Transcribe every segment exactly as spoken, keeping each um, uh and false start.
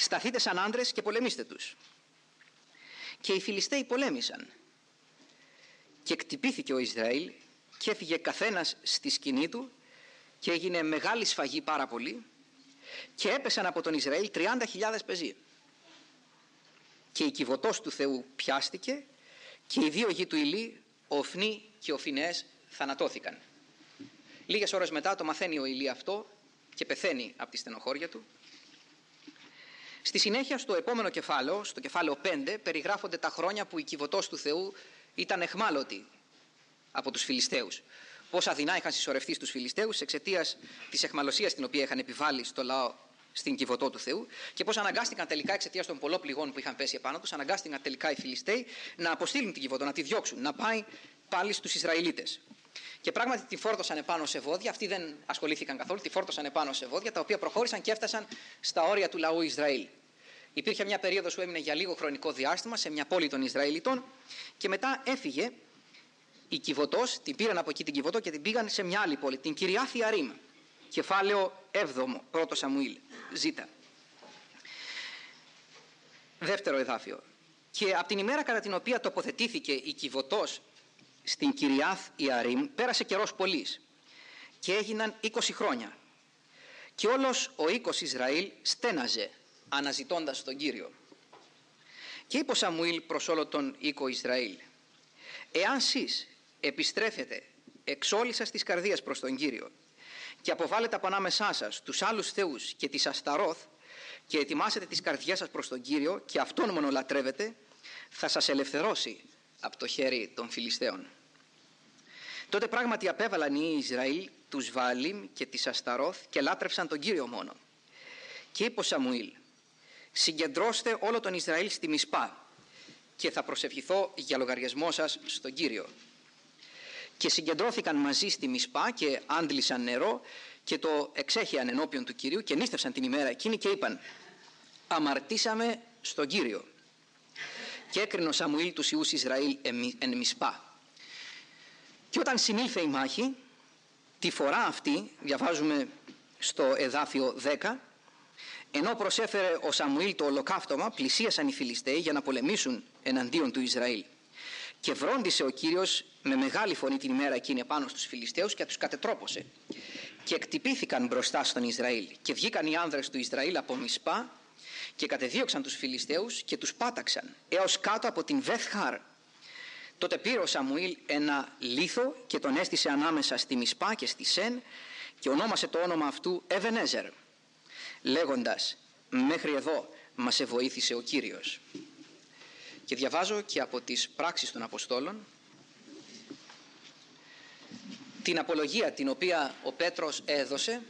σταθείτε σαν άντρες και πολεμήστε τους. Και οι Φιλιστέοι πολέμησαν. Και κτυπήθηκε ο Ισραήλ και έφυγε καθένας στη σκηνή του και έγινε μεγάλη σφαγή πάρα πολύ και έπεσαν από τον Ισραήλ τριάντα χιλιάδες πεζοί. Και η Κιβωτός του Θεού πιάστηκε και οι δύο γη του Ηλί, ο Οφνή και ο Φινεές, θανατώθηκαν. Λίγες ώρες μετά το μαθαίνει ο Ηλί αυτό και πεθαίνει από τη στενοχώρια του. Στη συνέχεια, στο επόμενο κεφάλαιο, στο κεφάλαιο πέντε, περιγράφονται τα χρόνια που η Κιβωτός του Θεού ήταν εχμάλωτη από τους Φιλιστέους. Πόσα δεινά είχαν συσσωρευτεί στους Φιλιστέους εξαιτίας της εχμαλωσίας την οποία είχαν επιβάλει στο λαό στην Κιβωτό του Θεού και πώς αναγκάστηκαν τελικά εξαιτίας των πολλών πληγών που είχαν πέσει επάνω τους, αναγκάστηκαν τελικά οι Φιλιστέοι να αποστείλουν την Κιβωτό, να τη διώξουν, να πάει πάλι στους Ισραηλίτες. Και πράγματι τη φόρτωσαν επάνω σε βόδια, αυτοί δεν ασχολήθηκαν καθόλου, τη φόρτωσαν επάνω σε βόδια, τα οποία προχώρησαν και έφτασαν στα όρια του λαού Ισραήλ. Υπήρχε μια περίοδος που έμεινε για λίγο χρονικό διάστημα σε μια πόλη των Ισραηλιτών και μετά έφυγε η Κιβωτός, την πήραν από εκεί την Κιβωτό και την πήγαν σε μια άλλη πόλη, την Κυριάθ Ιαρίμ. Κεφάλαιο έβδομο, πρώτο Σαμουήλ, ζήτα. Δεύτερο εδάφιο. Και από την ημέρα κατά την οποία τοποθετήθηκε η Κιβωτός στην Κυριάθ Ιαρίμ πέρασε καιρός πολύς και έγιναν είκοσι χρόνια. Και όλος ο οίκος Ισραήλ στέναζε αναζητώντας τον Κύριο. Και είπε ο Σαμουήλ προς όλο τον οίκο Ισραήλ: εάν σεις επιστρέφετε εξ όλης σας της καρδίας προς τον Κύριο και αποβάλλετε από ανάμεσά σας τους άλλους θεούς και τις Ασταρόθ και ετοιμάσετε τις καρδιές σας προς τον Κύριο και αυτόν μόνο λατρεύετε, θα σας ελευθερώσει από το χέρι των Φιλιστέων. Τότε πράγματι απέβαλαν οι Ισραήλ τους Βααλίμ και τις Ασταρόθ και λάτρευσαν τον Κύριο μόνο. Και είπε ο Σαμουήλ: συγκεντρώστε όλο τον Ισραήλ στη Μισπά και θα προσευχηθώ για λογαριασμό σας στον Κύριο. Και συγκεντρώθηκαν μαζί στη Μισπά και άντλησαν νερό και το εξέχειαν ενώπιον του Κυρίου και νύστευσαν την ημέρα εκείνη και είπαν: αμαρτήσαμε στον Κύριο. Και έκρινε ο Σαμουήλ τους ιούς Ισραήλ εν Μισπά. Και όταν συνήλθε η μάχη, τη φορά αυτή, διαβάζουμε στο εδάφιο δέκα, ενώ προσέφερε ο Σαμουήλ το ολοκαύτωμα, πλησίασαν οι Φιλιστέοι για να πολεμήσουν εναντίον του Ισραήλ. Και βρόντισε ο Κύριος με μεγάλη φωνή την ημέρα εκείνη επάνω στους Φιλιστέους και τους κατετρόπωσε. Και εκτυπήθηκαν μπροστά στον Ισραήλ. Και βγήκαν οι άνδρες του Ισραήλ από Μισπά και κατεδίωξαν τους Φιλιστέους και τους πάταξαν έως κάτω από την Βεθχάρ. Τότε πήρε ο Σαμουήλ ένα λίθο και τον έστησε ανάμεσα στη Μισπά και στη Σεν και ονόμασε το όνομα αυτού Εβενέζερ, λέγοντας: μέχρι εδώ μας εβοήθησε ο Κύριος. Και διαβάζω και από τις πράξεις των Αποστόλων την απολογία την οποία ο Πέτρος έδωσε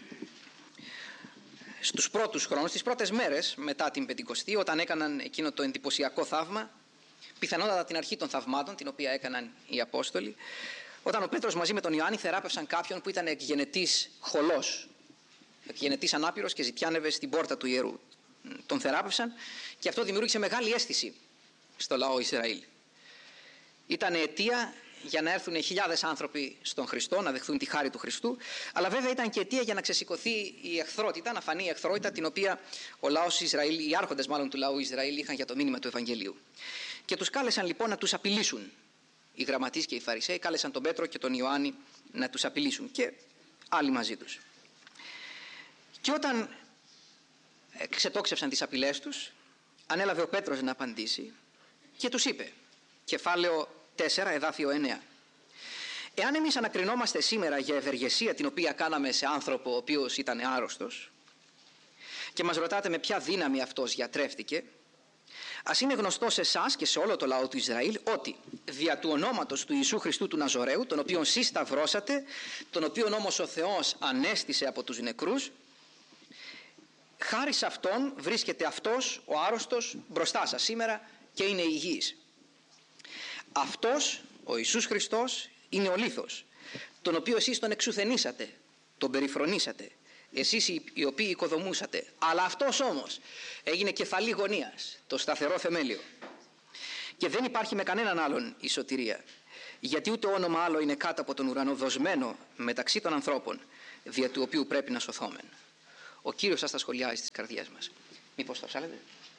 στους πρώτους χρόνους, τις πρώτες μέρες μετά την Πεντηκοστή, όταν έκαναν εκείνο το εντυπωσιακό θαύμα, πιθανότατα την αρχή των θαυμάτων την οποία έκαναν οι Απόστολοι, όταν ο Πέτρος μαζί με τον Ιωάννη θεράπευσαν κάποιον που ήταν εκγενετής χολός, εκγενετής ανάπηρος και ζητιάνευε στην πόρτα του ιερού. Τον θεράπευσαν και αυτό δημιούργησε μεγάλη αίσθηση στο λαό Ισραήλ. Ήταν αιτία για να έρθουν χιλιάδες άνθρωποι στον Χριστό, να δεχθούν τη χάρη του Χριστού, αλλά βέβαια ήταν και αιτία για να ξεσηκωθεί η εχθρότητα, να φανεί η εχθρότητα την οποία ο λαός Ισραήλ, οι άρχοντες μάλλον του λαού Ισραήλ, είχαν για το μήνυμα του Ευαγγελίου. Και τους κάλεσαν λοιπόν να τους απειλήσουν. Οι γραμματείς και οι Φαρισαίοι κάλεσαν τον Πέτρο και τον Ιωάννη να τους απειλήσουν και άλλοι μαζί τους. Και όταν ξετόξευσαν τις απειλές τους, ανέλαβε ο Πέτρος να απαντήσει και τους είπε, κεφάλαιο τέσσερα, εδάφιο εννέα: εάν εμείς ανακρινόμαστε σήμερα για ευεργεσία την οποία κάναμε σε άνθρωπο ο οποίος ήταν άρρωστος και μας ρωτάτε με ποια δύναμη αυτός γιατρεύτηκε, ας είναι γνωστό σε εσάς και σε όλο το λαό του Ισραήλ ότι δια του ονόματος του Ιησού Χριστού του Ναζωραίου, τον οποίον σεις σταυρώσατε, τον οποίον όμως ο Θεός ανέστησε από τους νεκρούς, χάρη σε αυτόν βρίσκεται αυτός ο άρρωστος μπροστά σας σήμερα και είναι υγιής. Αυτός ο Ιησούς Χριστός είναι ο λίθος, τον οποίο εσείς τον εξουθενήσατε, τον περιφρονήσατε, εσείς οι οποίοι οικοδομούσατε, αλλά αυτός όμως έγινε κεφαλή γωνίας, το σταθερό θεμέλιο. Και δεν υπάρχει με κανέναν άλλον η σωτηρία, γιατί ούτε όνομα άλλο είναι κάτω από τον ουρανό δοσμένο μεταξύ των ανθρώπων, δια του οποίου πρέπει να σωθόμεν. Ο Κύριος σας τα σχολιάζει στις καρδιές μας. Μήπως το ψάλετε?